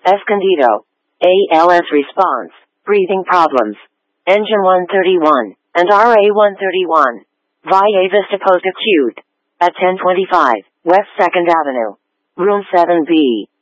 Escondido. ALS response, breathing problems. Engine 131, and RA 131. Valle Vista Post acute. At 1025, West 2nd Avenue. Room 7B.